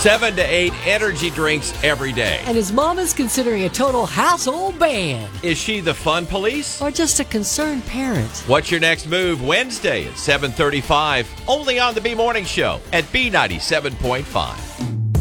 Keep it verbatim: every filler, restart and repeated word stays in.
seven to eight energy drinks every day. And his mom is considering a total household ban. Is she the fun police? Or just a concerned parent? What's your next move? Wednesday at seven thirty-five, only on the B Morning Show at B ninety-seven point five.